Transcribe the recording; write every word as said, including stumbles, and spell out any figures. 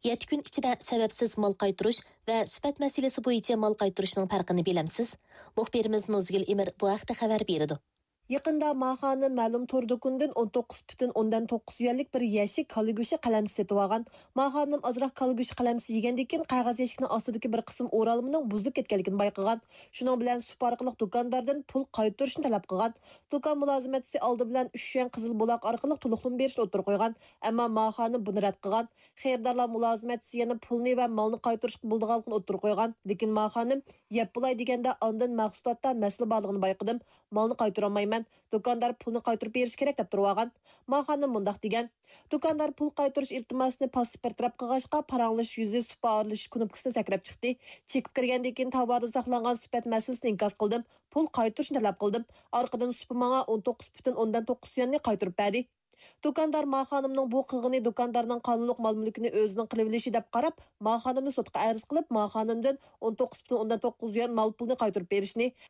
yetti kun ichida sababsiz mal qaytirish va sifat masalasi bo'yicha mal qaytirishning farqini bilamsiz? Muxbirimiz Nozgul Emir bu haqda xabar berdi. Yaqında Maha'nın ma'lum tor do'konidan o'n to'qqiz butun o'ndan to'qqiz yuanlik bir yashik kalla go'shti qalamsi setib olgan. Maha'nın azroq kalla go'shti qalamsi yegandan keyin qog'oz yashikning ostidagi bir qism o'ralmining buzilib ketganligini bayqagan. Shuning bilan sup orqali do'kondardan pul qaytarishni talab qilgan. Do'kon mulozimatchisi oldi bilan uch yuan qizil buloq orqali to'liqlim berishni o'tirib qo'ygan, ammo Maha'nın buni rad qilgan. Xaridorlar mulozimatchisi yana pulni va molni qaytarishga bo'ldiganligini o'tirib qo'ygan. Lekin Maha'nın yeb bo'lay deganda ondan mahsulotda masala borligini bayqadim. Molni qaytara olmayman. Do'kondor pulni qaytarib berish kerak deb turgan. Maha'nın mundaq degan. Do'kondor pul qaytarish iltimosini pasport taraf qilg'ashqa paranglish yuzi suparlish knopkasini sakrab chiqdi. Chekib kirgandan keyin tovarda saqlangan sifat masalasini inkos qildim. Pul qaytarishni talab qildim. Orqadan supa menga o'n to'qqiz butun o'ndan to'qqiz yuanni qaytarib berdi. Do'kondor Maha'nımning bu qilg'ini do'kondorning qonunliq mol-mulkini o'zining qilib olishi deb qarab, Maha'nımni sudga arz qilib, Maha'nımdan o'n to'qqiz butun o'ndan to'qqiz yuan mol pulni qaytarib berishni,